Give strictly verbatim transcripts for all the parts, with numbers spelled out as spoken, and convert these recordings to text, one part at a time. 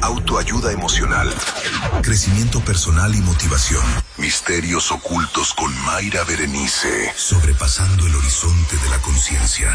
autoayuda emocional, crecimiento personal y motivación. Misterios ocultos con Mayra Berenice, sobrepasando el horizonte de la conciencia.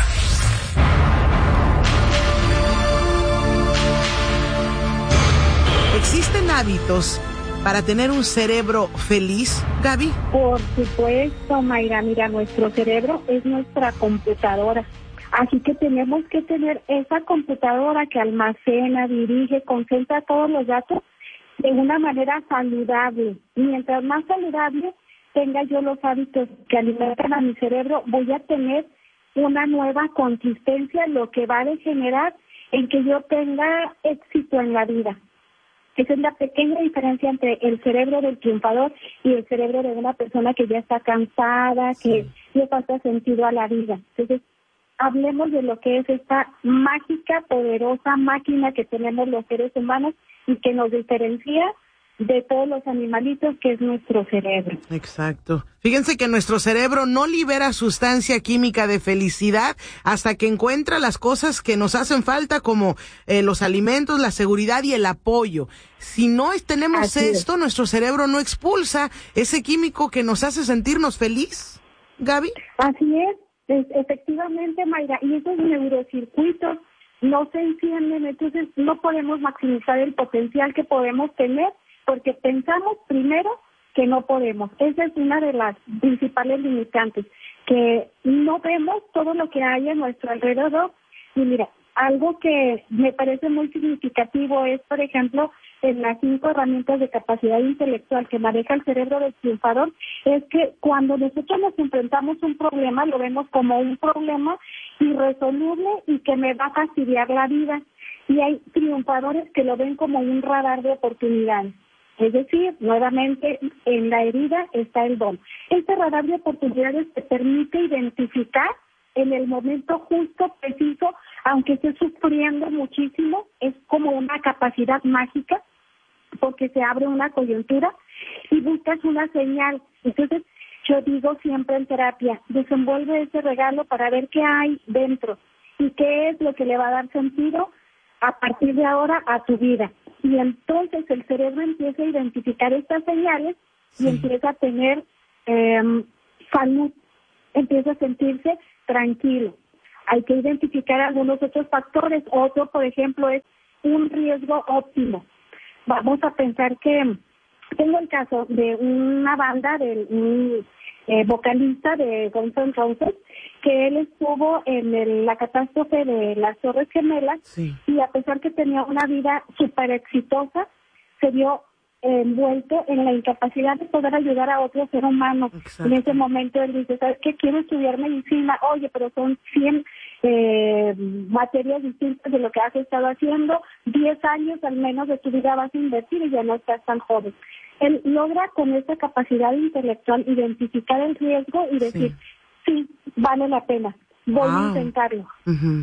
¿Existen hábitos para tener un cerebro feliz, Gaby? Por supuesto, Mayra. Mira, nuestro cerebro es nuestra computadora. Así que tenemos que tener esa computadora que almacena, dirige, concentra todos los datos de una manera saludable. Mientras más saludable tenga yo los hábitos que alimentan a mi cerebro, voy a tener una nueva consistencia, lo que va a degenerar en que yo tenga éxito en la vida. Esa es la pequeña diferencia entre el cerebro del triunfador y el cerebro de una persona que ya está cansada, que le falta sentido a la vida. Entonces, hablemos de lo que es esta mágica, poderosa máquina que tenemos los seres humanos y que nos diferencia de todos los animalitos, que es nuestro cerebro. Exacto. Fíjense que nuestro cerebro no libera sustancia química de felicidad hasta que encuentra las cosas que nos hacen falta, como eh, los alimentos, la seguridad y el apoyo. Si no es, tenemos Así esto, es. nuestro cerebro no expulsa ese químico que nos hace sentirnos feliz. ¿Gaby? Así es. Es, efectivamente, Mayra, y esos neurocircuitos no se encienden, entonces no podemos maximizar el potencial que podemos tener porque pensamos primero que no podemos. Esa es una de las principales limitantes, que no vemos todo lo que hay a nuestro alrededor. Y mira, algo que me parece muy significativo es, por ejemplo, en las cinco herramientas de capacidad intelectual que maneja el cerebro del triunfador, es que cuando nosotros nos enfrentamos a un problema, lo vemos como un problema irresoluble y que me va a fastidiar la vida. Y hay triunfadores que lo ven como un radar de oportunidades. Es decir, nuevamente, en la herida está el don. Este radar de oportunidades te permite identificar en el momento justo, preciso, aunque estés sufriendo muchísimo, es como una capacidad mágica, porque se abre una coyuntura y buscas una señal. Entonces, yo digo siempre en terapia, desenvuelve ese regalo para ver qué hay dentro y qué es lo que le va a dar sentido a partir de ahora a tu vida. Y entonces el cerebro empieza a identificar estas señales y sí. empieza a tener eh, salud, empieza a sentirse tranquilo. Hay que identificar algunos otros factores. Otro, por ejemplo, es un riesgo óptimo. Vamos a pensar que tengo el caso de una banda, de un eh, vocalista de Guns N' Roses, que él estuvo en el, la catástrofe de las Torres Gemelas sí. y a pesar que tenía una vida súper exitosa, se vio envuelto en la incapacidad de poder ayudar a otro ser humano. Exacto. En ese momento él dice, ¿sabes qué? Quiero estudiar medicina. Oye, pero son cien eh, materias distintas de lo que has estado haciendo. diez años al menos de tu vida vas a invertir y ya no estás tan joven. Él logra con esa capacidad intelectual identificar el riesgo y decir, sí, sí vale la pena, voy wow. a intentarlo. Uh-huh.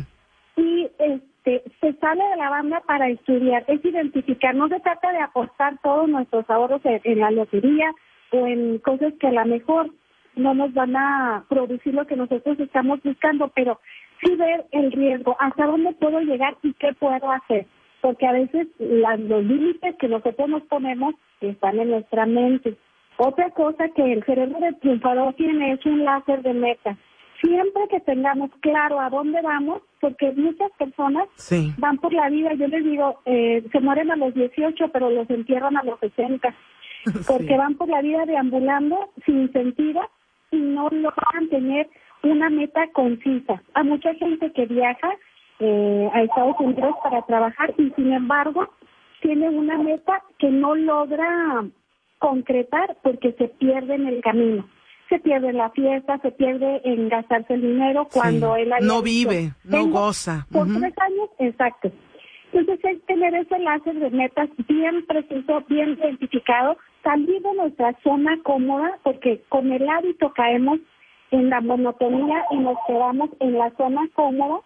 Y este se sale de la banda para estudiar, es identificar, no se trata de apostar todos nuestros ahorros en, en la lotería o en cosas que a lo mejor no nos van a producir lo que nosotros estamos buscando, pero sí ver el riesgo, hasta dónde puedo llegar y qué puedo hacer, porque a veces las, los límites que nosotros nos ponemos están en nuestra mente. Otra cosa que el cerebro del triunfador tiene es un láser de meta. Siempre que tengamos claro a dónde vamos, porque muchas personas sí. van por la vida, yo les digo, eh, se mueren a los dieciocho, pero los entierran a los sesenta, porque sí. van por la vida deambulando sin sentido y no logran tener una meta concisa. Hay mucha gente que viaja eh, a Estados Unidos para trabajar y sin embargo tiene una meta que no logra concretar porque se pierde en el camino. Se pierde en la fiesta, se pierde en gastarse el dinero cuando sí. él no vive, no goza. Por uh-huh. tres años, exacto. Entonces es tener ese láser de metas bien preciso, bien identificado, salir de nuestra zona cómoda, porque con el hábito caemos en la monotonía y nos quedamos en la zona cómoda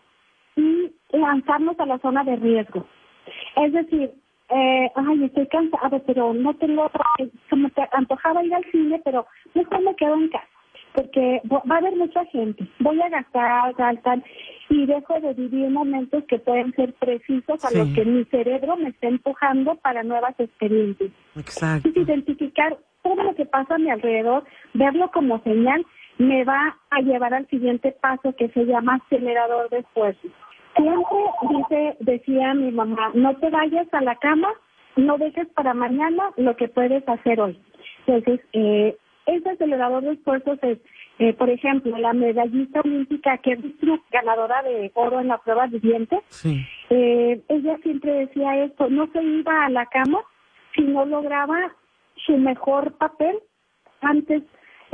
y lanzarnos a la zona de riesgo. Es decir, eh, ay, estoy cansado, pero no tengo, se me antojaba ir al cine, pero mejor me quedo en casa. porque va a haber mucha gente, voy a gastar, gastar, y dejo de vivir momentos que pueden ser precisos a sí. los que mi cerebro me está empujando para nuevas experiencias. Exacto. Y identificar todo lo que pasa a mi alrededor, verlo como señal, me va a llevar al siguiente paso que se llama acelerador de esfuerzo. Siempre dice, decía mi mamá, no te vayas a la cama, no dejes para mañana lo que puedes hacer hoy. Entonces, eh, ese acelerador de esfuerzos es, eh, por ejemplo, la medallista olímpica Kerry Strug, ganadora de oro en la prueba de dientes, sí. eh, ella siempre decía esto, no se iba a la cama si no lograba su mejor papel antes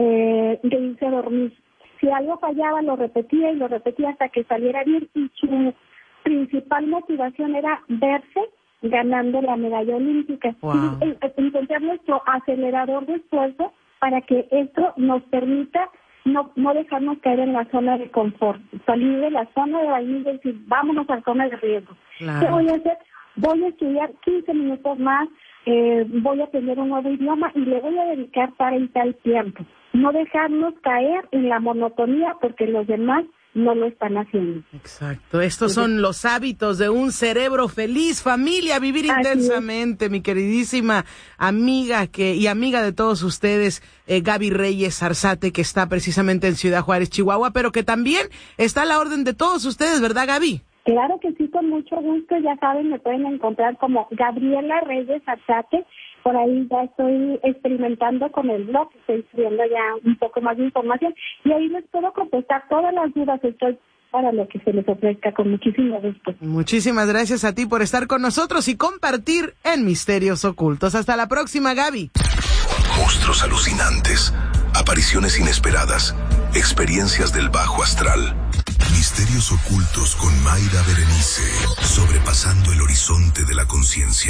eh, de irse a dormir. Si algo fallaba, lo repetía y lo repetía hasta que saliera bien, y su principal motivación era verse ganando la medalla olímpica. Wow. Y encontrar nuestro acelerador de esfuerzo para que esto nos permita no no dejarnos caer en la zona de confort, salir de la zona de vainilla y decir, vámonos a la zona de riesgo. Claro. ¿Qué voy a hacer? Voy a estudiar quince minutos más, eh, voy a aprender un nuevo idioma y le voy a dedicar tal y tal tiempo. No dejarnos caer en la monotonía porque los demás no lo están haciendo. Exacto. Estos son los hábitos de un cerebro feliz, familia, vivir Así intensamente, es. Mi queridísima amiga que y amiga de todos ustedes, eh, Gaby Reyes Arzate, que está precisamente en Ciudad Juárez, Chihuahua, pero que también está a la orden de todos ustedes, ¿verdad, Gaby? Claro que sí, con mucho gusto. Ya saben, me pueden encontrar como Gabriela Reyes Arzate. Por ahí ya estoy experimentando con el blog, estoy escribiendo ya un poco más de información y ahí les puedo contestar todas las dudas. Estoy para lo que se les ofrezca con muchísimo gusto. Muchísimas gracias a ti por estar con nosotros y compartir en Misterios Ocultos. Hasta la próxima, Gaby. Monstruos alucinantes, apariciones inesperadas, experiencias del bajo astral. Misterios Ocultos con Mayra Berenice, sobrepasando el horizonte de la conciencia.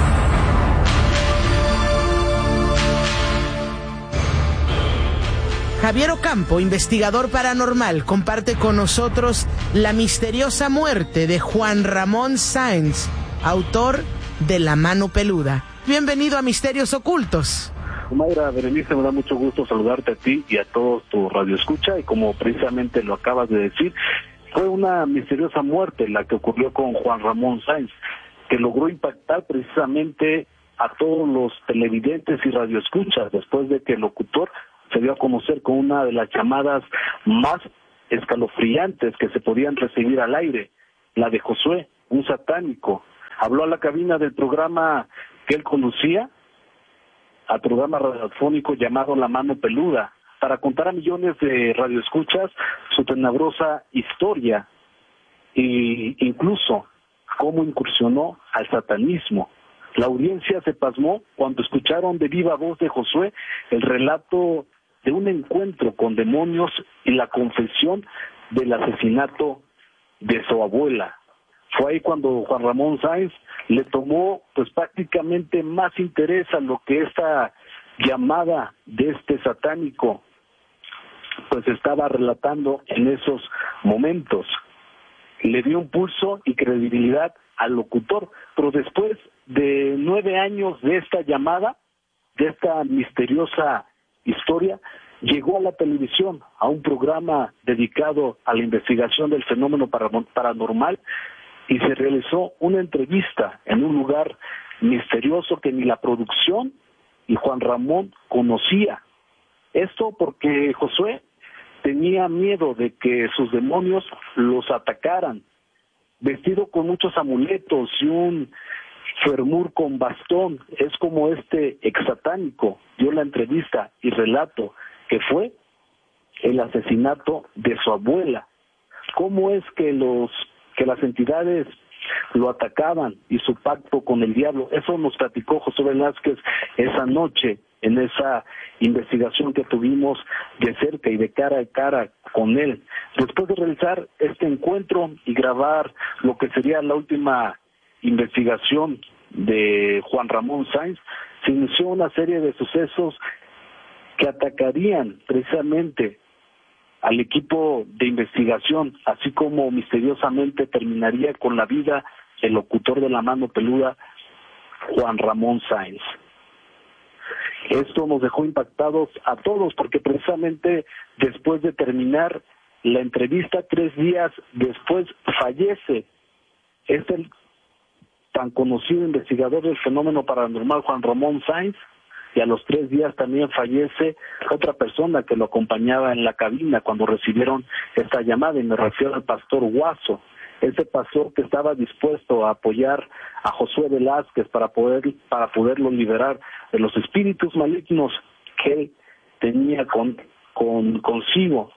Javier Ocampo, investigador paranormal, comparte con nosotros la misteriosa muerte de Juan Ramón Sáenz, autor de La Mano Peluda. Bienvenido a Misterios Ocultos. Mayra Berenice, me da mucho gusto saludarte a ti y a todos tu radioescucha, y como precisamente lo acabas de decir, fue una misteriosa muerte la que ocurrió con Juan Ramón Sáenz, que logró impactar precisamente a todos los televidentes y radioescuchas después de que el locutor se dio a conocer con una de las llamadas más escalofriantes que se podían recibir al aire, la de Josué, un satánico. Habló a la cabina del programa que él conducía, al programa radiofónico llamado La Mano Peluda, para contar a millones de radioescuchas su tenebrosa historia e incluso cómo incursionó al satanismo. La audiencia se pasmó cuando escucharon de viva voz de Josué el relato de un encuentro con demonios y la confesión del asesinato de su abuela. Fue ahí cuando Juan Ramón Sáenz le tomó pues prácticamente más interés a lo que esta llamada de este satánico pues estaba relatando en esos momentos. Le dio un pulso y credibilidad al locutor, pero después de nueve años de esta llamada, de esta misteriosa historia, llegó a la televisión, a un programa dedicado a la investigación del fenómeno paranormal, y se realizó una entrevista en un lugar misterioso que ni la producción y Juan Ramón conocía. Esto porque Josué tenía miedo de que sus demonios los atacaran. Vestido con muchos amuletos y un fermur con bastón, es como este exsatánico dio la entrevista y relato que fue el asesinato de su abuela. ¿Cómo es que los que las entidades lo atacaban y su pacto con el diablo? Eso nos platicó José Velázquez esa noche en esa investigación que tuvimos de cerca y de cara a cara con él. Después de realizar este encuentro y grabar lo que sería la última investigación de Juan Ramón Sáenz, se inició una serie de sucesos que atacarían precisamente al equipo de investigación, así como misteriosamente terminaría con la vida el locutor de La Mano Peluda, Juan Ramón Sáenz. Esto nos dejó impactados a todos, porque precisamente después de terminar la entrevista, tres días después fallece este tan conocido investigador del fenómeno paranormal, Juan Ramón Sáenz, y a los tres días también fallece otra persona que lo acompañaba en la cabina cuando recibieron esta llamada, y me refiero al pastor Guaso, ese pastor que estaba dispuesto a apoyar a Josué Velázquez para poder para poderlo liberar de los espíritus malignos que él tenía con, con consigo.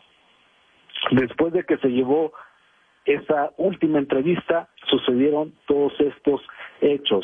Después de que se llevó esa última entrevista, sucedieron todos estos hechos.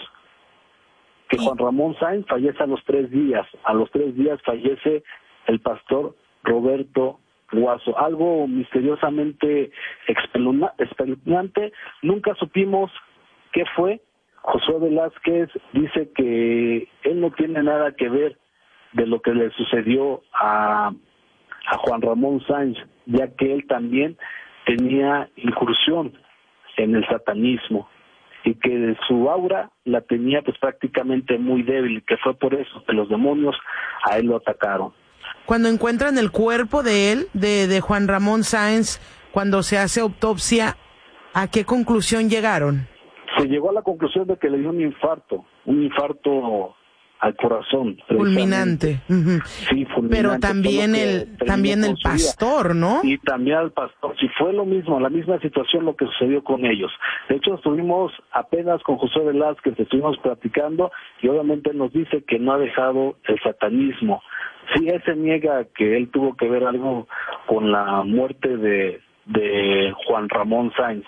Que Juan Ramón Sáenz fallece a los tres días. A los tres días fallece el pastor Roberto Guaso. Algo misteriosamente espeluznante. Nunca supimos qué fue. Josué Velázquez dice que él no tiene nada que ver de lo que le sucedió a, a Juan Ramón Sáenz, ya que él también tenía incursión en el satanismo y que su aura la tenía pues prácticamente muy débil, que fue por eso que los demonios a él lo atacaron. Cuando encuentran el cuerpo de él, de, de Juan Ramón Sáenz, cuando se hace autopsia, ¿a qué conclusión llegaron? Se llegó a la conclusión de que le dio un infarto, un infarto al corazón. Fulminante. Uh-huh. Sí, fulminante. Pero también el también el pastor, ¿no? Y también al pastor. Sí, fue lo mismo, la misma situación lo que sucedió con ellos. De hecho, estuvimos apenas con José Velázquez, estuvimos platicando, y obviamente nos dice que no ha dejado el satanismo. Sí, él se niega que él tuvo que ver algo con la muerte de, de Juan Ramón Sáenz,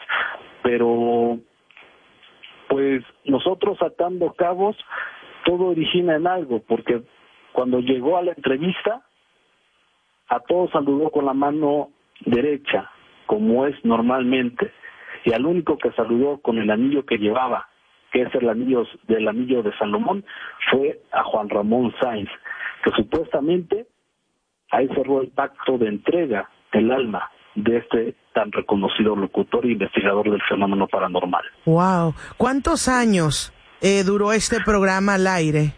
pero pues nosotros atando cabos, todo origina en algo, porque cuando llegó a la entrevista, a todos saludó con la mano derecha, como es normalmente, y al único que saludó con el anillo que llevaba, que es el anillo del anillo de Salomón, fue a Juan Ramón Sáenz, que supuestamente ahí cerró el pacto de entrega del alma de este tan reconocido locutor e investigador del fenómeno paranormal. Wow, ¿cuántos años eh, duró este programa al aire?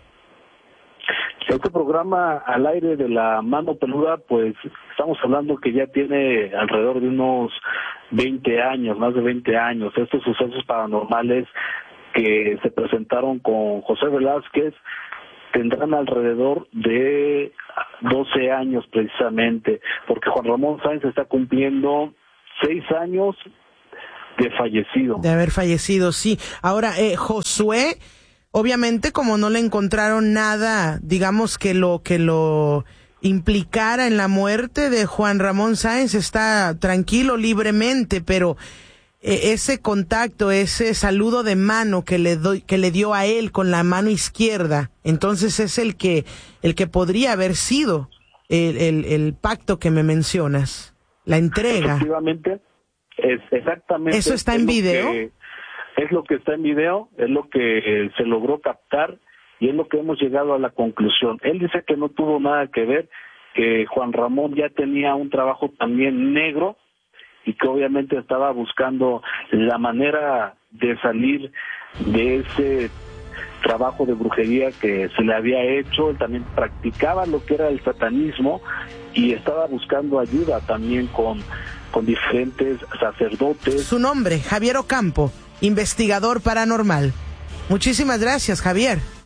Este programa al aire de La Mano Peluda, pues estamos hablando que ya tiene alrededor de unos veinte años, más de veinte años. Estos sucesos paranormales que se presentaron con José Velázquez tendrán alrededor de doce años precisamente, porque Juan Ramón Sáenz está cumpliendo seis años de fallecido. De haber fallecido, sí. Ahora, eh, Josué, obviamente como no le encontraron nada, digamos que lo que lo implicara en la muerte de Juan Ramón Sáenz, está tranquilo, libremente, pero eh, ese contacto, ese saludo de mano que le doy, que le dio a él con la mano izquierda, entonces es el que el que podría haber sido el, el, el pacto que me mencionas, la entrega. Efectivamente, es exactamente. ¿Eso está en video? Que, es lo que está en video, es lo que eh, se logró captar y es lo que hemos llegado a la conclusión. Él dice que no tuvo nada que ver, que Juan Ramón ya tenía un trabajo también negro y que obviamente estaba buscando la manera de salir de ese trabajo de brujería que se le había hecho. Él también practicaba lo que era el satanismo y estaba buscando ayuda también con, con diferentes sacerdotes. Su nombre, Javier Ocampo, investigador paranormal. Muchísimas gracias, Javier.